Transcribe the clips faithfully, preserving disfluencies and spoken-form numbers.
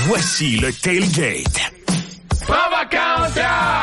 Voici le Tailgate. Provocantia!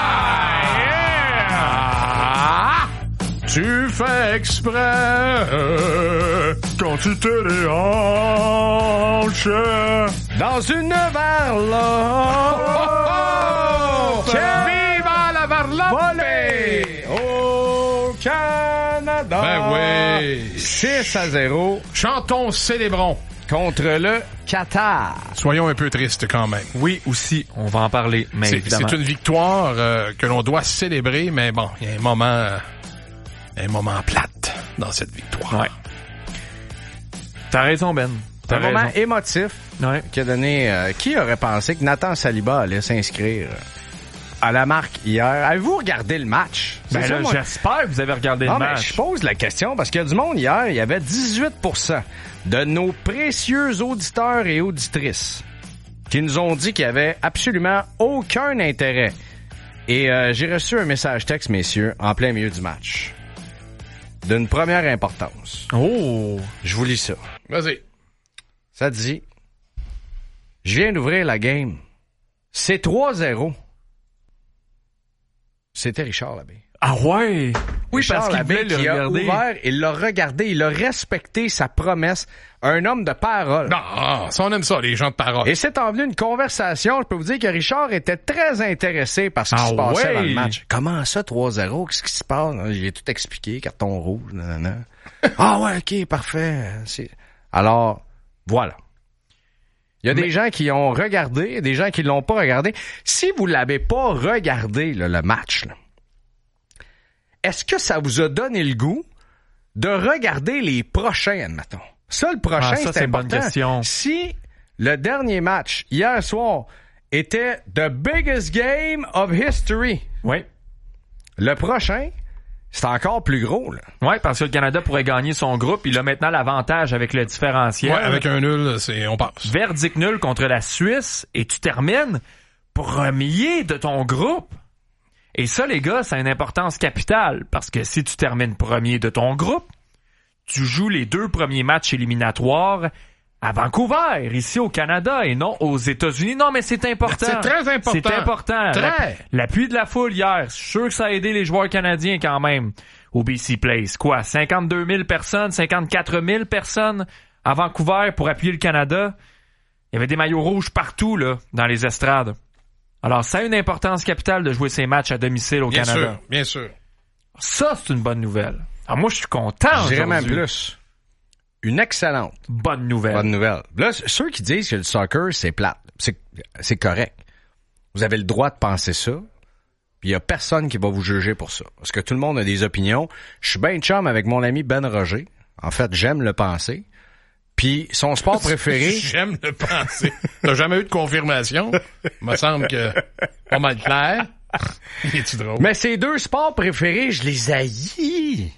Yeah! Tu fais exprès euh, quand tu te déhanches dans une varlope. Oh, oh, oh! Viva la varlope! Au Canada! Ben oui! six à zéro. Chantons, célébrons. Contre le Qatar. Soyons un peu tristes quand même. Oui, aussi, on va en parler, mais c'est, évidemment. c'est une victoire euh, que l'on doit célébrer, mais bon, il y a un moment, euh, un moment plate dans cette victoire. Ouais. T'as raison, Ben. T'as un raison. moment émotif ouais. qui a donné... Euh, qui aurait pensé que Nathan Saliba allait s'inscrire à la marque hier? Avez-vous regardé le match? Ben ça, là, moi... j'espère que vous avez regardé non, le mais match. je pose la question parce qu'il y a du monde hier, il y avait dix-huit pour cent de nos précieux auditeurs et auditrices qui nous ont dit qu'il n'y avait absolument aucun intérêt. Et euh, j'ai reçu un message texte, messieurs, en plein milieu du match. D'une première importance. Oh! Je vous lis ça. Vas-y. Ça dit... Je viens d'ouvrir la game. C'est trois zéro. C'était Richard Labbé. Ah ouais? Oui, Richard parce qu'il Labbé voulait le qui regarder. a ouvert, il l'a regardé, il a respecté sa promesse. Un homme de parole. Non, ça on aime ça, les gens de parole. Et c'est envenu une conversation. Je peux vous dire que Richard était très intéressé par ce qui ah se passait ouais? dans le match. Comment ça, trois zéro? Qu'est-ce qui se passe? J'ai tout expliqué, carton rouge. Nanana. Ah ouais, ok, parfait. C'est... Alors, voilà. Il y a Mais... des gens qui ont regardé, des gens qui l'ont pas regardé. Si vous l'avez pas regardé, là, le match, là, est-ce que ça vous a donné le goût de regarder les prochains, admettons? Ça, le prochain, ah, ça, c'est, c'est important. Une bonne question. Si le dernier match, hier soir, était the biggest game of history. Oui. Le prochain, c'est encore plus gros, là. Oui, parce que le Canada pourrait gagner son groupe. Il a maintenant l'avantage avec le différentiel. Ouais, avec un nul, c'est, on passe. Verdict nul contre la Suisse et tu termines premier de ton groupe. Et ça, les gars, ça a une importance capitale parce que si tu termines premier de ton groupe, tu joues les deux premiers matchs éliminatoires à Vancouver, ici au Canada, et non aux États-Unis. Non, mais c'est important. C'est très important. C'est important. Très. La, l'appui de la foule hier, je suis sûr que ça a aidé les joueurs canadiens quand même au B C Place. Quoi, cinquante-deux mille personnes, cinquante-quatre mille personnes à Vancouver pour appuyer le Canada. Il y avait des maillots rouges partout, là, dans les estrades. Alors, ça a une importance capitale de jouer ces matchs à domicile au bien Canada. Bien sûr, bien sûr. Ça, c'est une bonne nouvelle. Alors, moi, je suis content Je dirais aujourd'hui. même plus. Une excellente. Bonne nouvelle. Bonne nouvelle. Là, ceux qui disent que le soccer, c'est plate, c'est, c'est correct. Vous avez le droit de penser ça, puis il y a personne qui va vous juger pour ça. Parce que tout le monde a des opinions. Je suis bien chum avec mon ami Ben Roger. En fait, j'aime le penser. Puis son sport préféré... J'aime le penser. T'as jamais eu de confirmation? Il me semble que pas mal clair. Es-tu drôle? Mais ces deux sports préférés, je les haïs.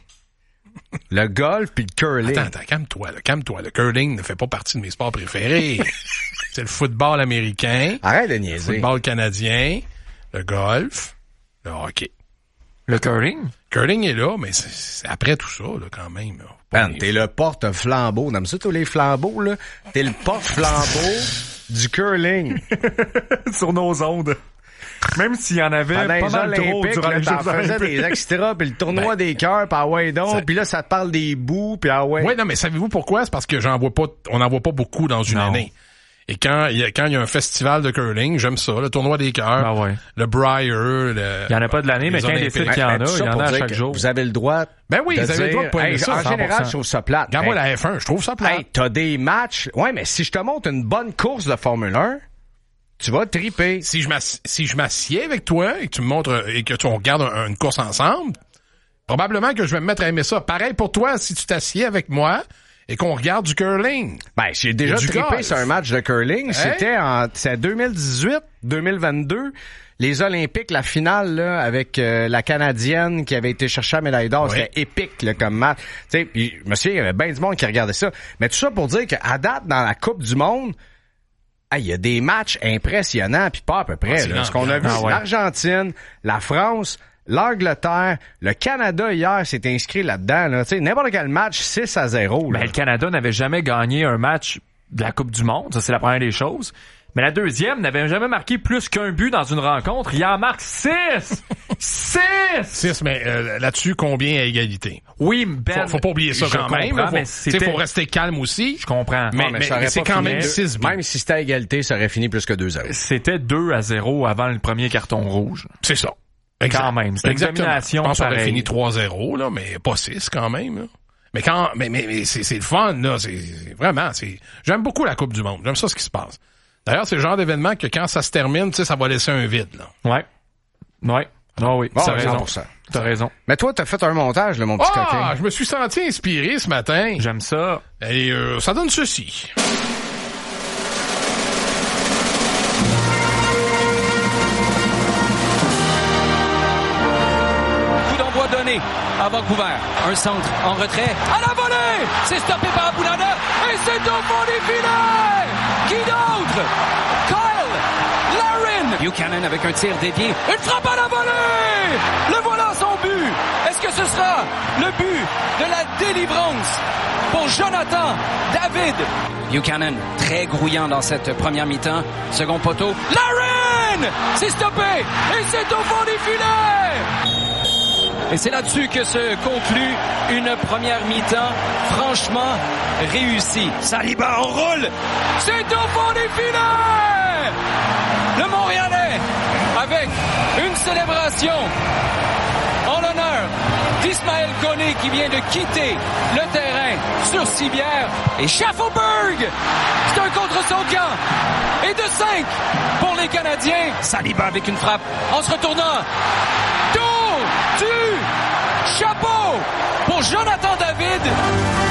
Le golf puis le curling. Attends, attends, calme-toi, là, calme-toi. Le curling ne fait pas partie de mes sports préférés. C'est le football américain. Arrête de niaiser. Le football canadien. Le golf. Le hockey. Le curling? Curling est là, mais c'est, c'est après tout ça, là, quand même. Là. Ben, t'es le porte-flambeau. T'aimes ça, tous les flambeaux, là? T'es le porte-flambeau du curling. Sur nos ondes. Même s'il y en avait pendant pas mal trop durant là, les t'en Jeux faisais olympiques. des extras, puis le tournoi ben, des cœurs, puis ah ouais donc, ça... puis là, ça te parle des bouts, puis ah ouais. Oui, non, mais savez-vous pourquoi? C'est parce que j'en vois pas, on n'en voit pas beaucoup dans une non. année. Et quand il y a, quand il y a un festival de curling, j'aime ça, le tournoi des cœurs, ah ouais. le Briar, le... Il y en a pas de l'année, mais quand il décide qu'il y en a, il y en a à chaque jour. Vous avez le droit Ben oui, de vous avez dire, le droit de pas aimer hey, ça. En général, je trouve ça plate. Regarde-moi hey, la F un, je trouve ça plate. Hey, t'as des matchs. Ouais, mais si je te montre une bonne course de Formule un, tu vas triper. Si je m'assieds, si je m'assieds avec toi et que tu me montres et que tu on regarde un, une course ensemble, probablement que je vais me mettre à aimer ça. Pareil pour toi, si tu t'assieds avec moi et qu'on regarde du curling. Ben, j'ai déjà du trippé golf. sur un match de curling. Hey. C'était en c'est deux mille dix-huit, deux mille vingt-deux, les Olympiques, la finale là avec euh, la Canadienne qui avait été chercher la médaille d'or. Oui. C'était épique là, comme match. Tu sais, puis je me souviens, il y avait bien du monde qui regardait ça. Mais tout ça pour dire qu'à date, dans la Coupe du Monde, il hey, y a des matchs impressionnants, puis pas à peu près. Là, ce qu'on a vu, ah, ouais. l'Argentine, la France, l'Angleterre, le Canada hier s'est inscrit là-dedans. Là. Tu sais, n'importe quel match, six à zéro. Là. Mais le Canada n'avait jamais gagné un match de la Coupe du Monde. Ça, c'est la première des choses. Mais la deuxième n'avait jamais marqué plus qu'un but dans une rencontre. Il en marque six! Six! Six, mais euh, là-dessus, combien à égalité? Oui, Ben. Faut, faut pas oublier ça je quand même. comprends, Faut, mais t'sais, c'était... faut rester calme aussi. Je comprends. Mais, Non, mais mais, ça aurait mais c'est pas quand fini. même six buts. Même si c'était à égalité, ça aurait fini plus que deux zéro. C'était deux à zéro avant le premier carton rouge. C'est ça. Exact. Quand même. C'était une Exactement. domination Je pense qu'on aurait pareille. fini trois zéro, là, mais pas six quand même. Là. Mais quand, mais, mais, mais c'est, c'est le fun, là. C'est, c'est vraiment, c'est, j'aime beaucoup la Coupe du Monde. J'aime ça ce qui se passe. D'ailleurs, c'est le genre d'événement que quand ça se termine, tu sais, ça va laisser un vide, là. Ouais. Ouais. Ah oui, Bon, t'as raison. cent pour cent. T'as raison. Mais toi, t'as fait un montage, là, mon petit Ah, coquin. je me suis senti inspiré ce matin. J'aime ça. Et euh, ça donne ceci. Coup d'envoi donné à Vancouver. Un centre en retrait. À la volée! C'est stoppé par Abulada. Et c'est au fond des filets! Qui d'autre? Kyle Larin. Buchanan avec un tir dévié. Une frappe à la volée! Le voilà son but! Est-ce que ce sera le but de la délivrance pour Jonathan David? Buchanan, très grouillant dans cette première mi-temps. Second poteau. Larin! C'est stoppé! Et c'est au fond des filets! Et c'est là-dessus que se conclut une première mi-temps franchement réussie. Saliba enroule! C'est au fond des filets! Le Montréalais avec une célébration en l'honneur d'Ismaël Koné qui vient de quitter le terrain sur civière. Et Schaffelberg, c'est un contre son camp. Et de cinq pour les Canadiens. Saliba avec une frappe en se retournant. Tour du chapeau pour Jonathan David.